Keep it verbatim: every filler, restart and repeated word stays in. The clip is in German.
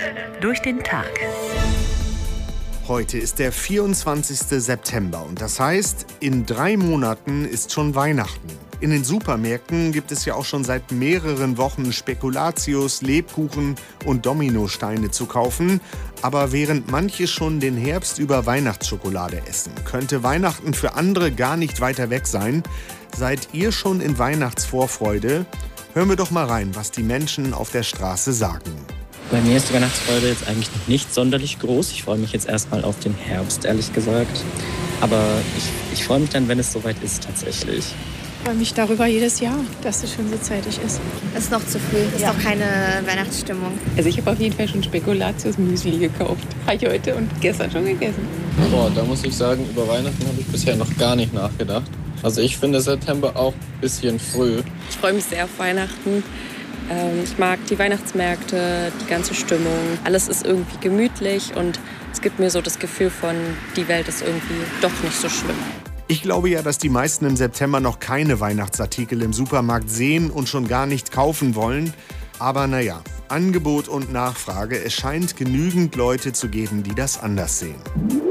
durch den Tag. Heute ist der vierundzwanzigste September und das heißt, in drei Monaten ist schon Weihnachten. In den Supermärkten gibt es ja auch schon seit mehreren Wochen Spekulatius, Lebkuchen und Dominosteine zu kaufen. Aber während manche schon den Herbst über Weihnachtsschokolade essen, könnte Weihnachten für andere gar nicht weiter weg sein. Seid ihr schon in Weihnachtsvorfreude? Hören wir doch mal rein, was die Menschen auf der Straße sagen. Bei mir ist die Weihnachtsfreude jetzt eigentlich noch nicht sonderlich groß. Ich freue mich jetzt erstmal auf den Herbst, ehrlich gesagt. Aber ich, ich freue mich dann, wenn es soweit ist, tatsächlich. Ich freue mich darüber jedes Jahr, dass es schon so zeitig ist. Es ist noch zu früh, es ist Ja. noch keine Weihnachtsstimmung. Also ich habe auf jeden Fall schon Spekulatius-Müsli gekauft. Habe ich heute und gestern schon gegessen. Boah, da muss ich sagen, über Weihnachten habe ich bisher noch gar nicht nachgedacht. Also ich finde September auch ein bisschen früh. Ich freue mich sehr auf Weihnachten. Ähm, ich mag die Weihnachtsmärkte, die ganze Stimmung. Alles ist irgendwie gemütlich und es gibt mir so das Gefühl von, die Welt ist irgendwie doch nicht so schlimm. Ich glaube ja, dass die meisten im September noch keine Weihnachtsartikel im Supermarkt sehen und schon gar nicht kaufen wollen. Aber naja, Angebot und Nachfrage, es scheint genügend Leute zu geben, die das anders sehen.